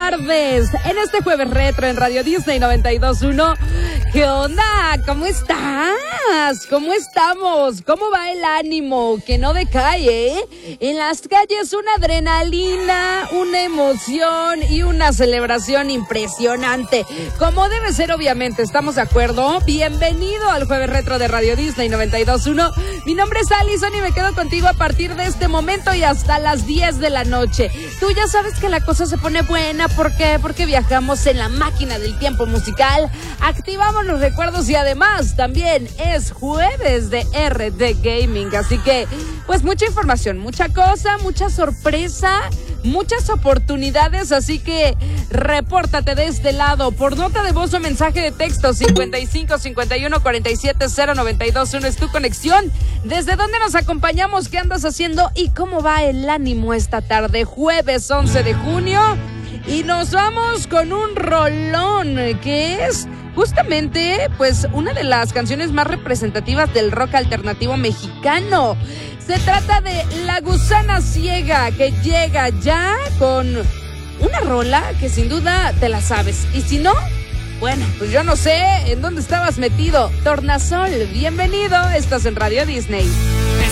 tardes. En este jueves retro en Radio Disney 92.1. ¿Qué onda? ¿Cómo estás? ¿Cómo estamos? ¿Cómo va el ánimo? Que no decae, ¿eh? En las calles una adrenalina, una emoción y una celebración impresionante. Como debe ser, obviamente, ¿estamos de acuerdo? Bienvenido al jueves retro de Radio Disney 92.1. Mi nombre es Alison y me quedo contigo a partir de este momento y hasta las 10 de la noche. Tú ya sabes que la cosa se pone buena. ¿Por qué? Porque viajamos en la máquina del tiempo musical, activamos los recuerdos y además también es jueves de RD Gaming. Así que, pues mucha información, mucha cosa, mucha sorpresa, muchas oportunidades. Así que repórtate de este lado por nota de voz o mensaje de texto 55 51 47 0921. Es tu conexión. ¿Desde dónde nos acompañamos? ¿Qué andas haciendo? ¿Y cómo va el ánimo esta tarde? Jueves 11 de junio. Y nos vamos con un rolón que es justamente, pues, una de las canciones más representativas del rock alternativo mexicano. Se trata de La Gusana Ciega, que llega ya con una rola que sin duda te la sabes. Y si no, bueno, pues yo no sé en dónde estabas metido. Tornasol, bienvenido, estás en Radio Disney.